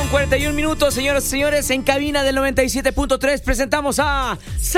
9:41, señoras y señores, en cabina del 97.3 presentamos a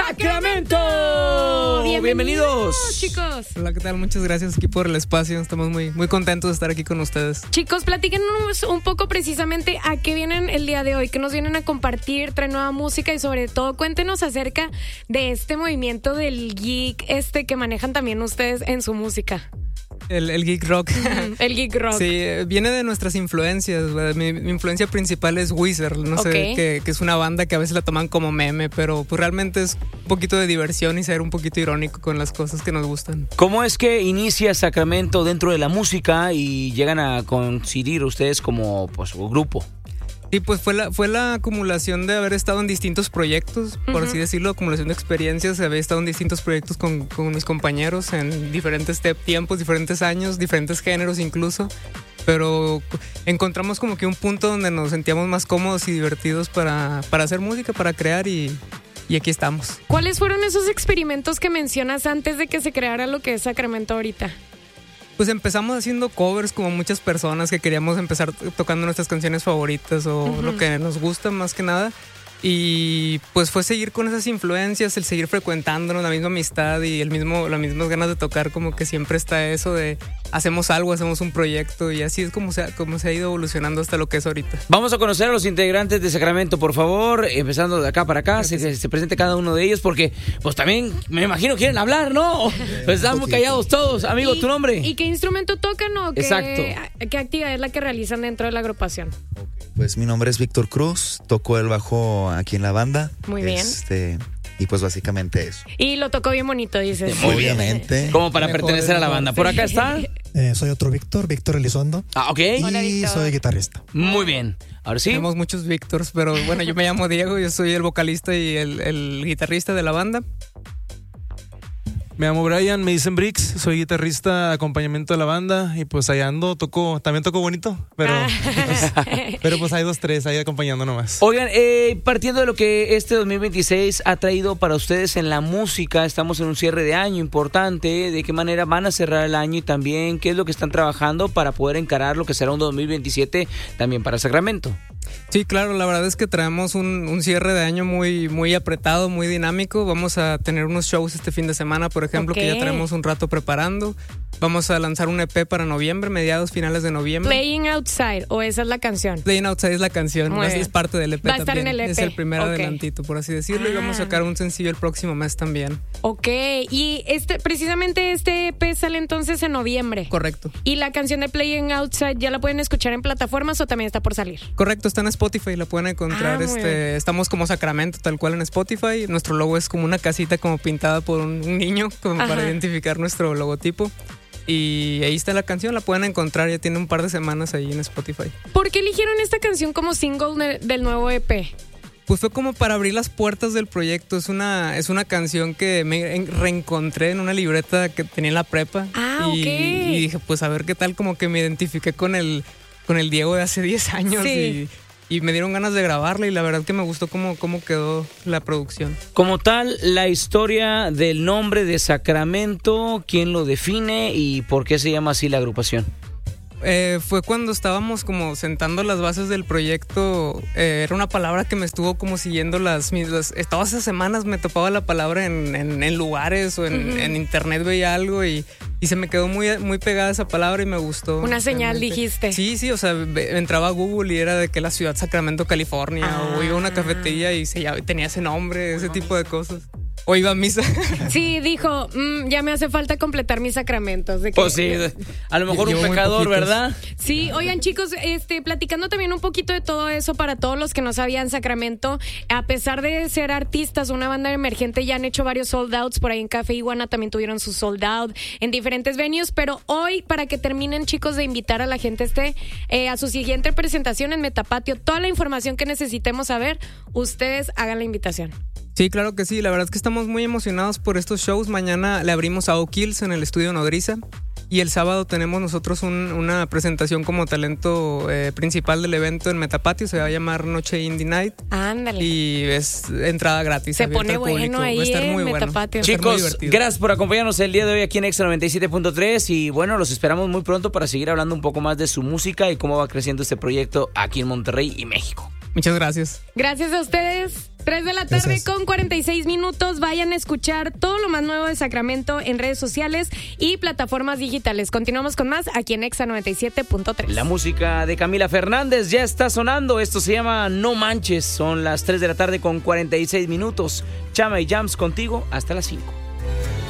Sacramento. Bienvenidos, chicos. Hola, ¿qué tal? Muchas gracias aquí por el espacio. Estamos muy contentos de estar aquí con ustedes. Chicos, platíquenos un poco precisamente a qué vienen el día de hoy, qué nos vienen a compartir, traen nueva música y sobre todo cuéntenos acerca de este movimiento del geek que manejan también ustedes en su música. El geek rock. El geek rock. Sí, viene de nuestras influencias. Mi influencia principal es Weezer. No sé, que es una banda que a veces la toman como meme, pero pues realmente es un poquito de diversión y ser un poquito irónico con las cosas que nos gustan. ¿Cómo es que inicia Sacramento dentro de la música y llegan a coincidir ustedes como pues grupo? Sí, pues fue la acumulación de haber estado en distintos proyectos, por así decirlo, acumulación de experiencias. Había estado en distintos proyectos con mis compañeros en diferentes tiempos, diferentes años, diferentes géneros incluso. Pero encontramos como que un punto donde nos sentíamos más cómodos y divertidos para hacer música, para crear y aquí estamos. ¿Cuáles fueron esos experimentos que mencionas antes de que se creara lo que es Sacramento ahorita? Pues empezamos haciendo covers como muchas personas que queríamos empezar tocando nuestras canciones favoritas o lo que nos gusta más que nada. Y pues fue seguir con esas influencias, el seguir frecuentándonos, la misma amistad y las mismas ganas de tocar, como que siempre está eso de hacemos algo, hacemos un proyecto y así es como se ha ido evolucionando hasta lo que es ahorita. Vamos a conocer a los integrantes de Sacramento, por favor, empezando de acá para acá, se presente cada uno de ellos porque pues también me imagino quieren hablar, ¿no? Pues están muy callados todos. Amigo, ¿tu nombre? ¿Y qué instrumento tocan o Exacto. qué actividad es la que realizan dentro de la agrupación? Pues mi nombre es Víctor Cruz, toco el bajo aquí en la banda. Muy bien. Y pues básicamente eso. Y lo tocó bien bonito, dices. Obviamente. Como para pertenecer a la banda. Por acá está. Soy otro Víctor Elizondo. Ok. Hola, y Víctor. soy guitarrista. Muy bien. Ahora sí. Tenemos muchos Víctors, pero bueno, yo me llamo Diego, yo soy el vocalista y el guitarrista de la banda. Me llamo Brian, me dicen Brix, soy guitarrista de acompañamiento de la banda y pues ahí ando, también toco bonito, pero pues hay 2, 3 ahí acompañando nomás. Oigan, partiendo de lo que este 2026 ha traído para ustedes en la música, estamos en un cierre de año importante, ¿de qué manera van a cerrar el año y también qué es lo que están trabajando para poder encarar lo que será un 2027 también para Sacramento? Sí, claro, la verdad es que traemos un cierre de año muy apretado, muy dinámico. Vamos a tener unos shows este fin de semana, por ejemplo, que ya traemos un rato preparando. Vamos a lanzar un EP para noviembre, finales de noviembre. Playing Outside, ¿o esa es la canción? Playing Outside es la canción, es parte del EP. Va a estar también. en el EP. Es el primer adelantito, por así decirlo, y vamos a sacar un sencillo el próximo mes también. Ok, y precisamente este EP sale entonces en noviembre. Correcto. ¿Y la canción de Playing Outside ya la pueden escuchar en plataformas o también está por salir? Correcto, está en Spotify, la pueden encontrar. Estamos como Sacramento, tal cual en Spotify. Nuestro logo es como una casita como pintada por un niño, como para identificar nuestro logotipo. Y ahí está la canción, la pueden encontrar, ya tiene un par de semanas ahí en Spotify. ¿Por qué eligieron esta canción como single del nuevo EP? Pues fue como para abrir las puertas del proyecto. Es una canción que me reencontré en una libreta que tenía en la prepa. Y dije, pues a ver qué tal, como que me identifiqué con el Diego de hace 10 años. Sí. Y me dieron ganas de grabarla y la verdad que me gustó cómo quedó la producción. Como tal, la historia del nombre de Sacramento, ¿quién lo define y por qué se llama así la agrupación? Fue cuando estábamos como sentando las bases del proyecto. Era una palabra que me estuvo como siguiendo todas esas semanas me topaba la palabra en lugares o en internet, veía algo y se me quedó muy pegada esa palabra y me gustó. Una señal, dijiste. Sí, o sea, entraba a Google y era de que la ciudad Sacramento, California, o iba a una cafetería y tenía ese nombre, ese tipo de cosas. O iba a misa. Sí, dijo, ya me hace falta completar mis sacramentos. Pues sí, a lo mejor un pecador, ¿verdad? Sí, oigan chicos, platicando también un poquito de todo eso para todos los que no sabían, Sacramento, a pesar de ser artistas, una banda emergente, ya han hecho varios sold outs, por ahí en Café Iguana también tuvieron su sold out en diferentes venues, pero hoy, para que terminen chicos de invitar a la gente a su siguiente presentación en Metapatio, toda la información que necesitemos saber, ustedes hagan la invitación. Sí, claro que sí. La verdad es que estamos muy emocionados por estos shows. Mañana le abrimos a O'Kills en el estudio Nodriza. Y el sábado tenemos nosotros una presentación como talento principal del evento en Metapatio. Se va a llamar Noche Indie Night. Ándale. Y es entrada gratis. Se pone bueno ahí, va a estar muy Metapatio. Bueno. Chicos, gracias por acompañarnos el día de hoy aquí en Exa 97.3 y bueno, los esperamos muy pronto para seguir hablando un poco más de su música y cómo va creciendo este proyecto aquí en Monterrey y México. Muchas gracias. Gracias a ustedes. 3 de la tarde Gracias. con 46 minutos. Vayan a escuchar todo lo más nuevo de Sacramento en redes sociales y plataformas digitales. Continuamos con más aquí en Exa 97.3. La música de Camila Fernández ya está sonando. Esto se llama No Manches. Son las 3 de la tarde con 46 minutos. Chama y Jams contigo hasta las 5.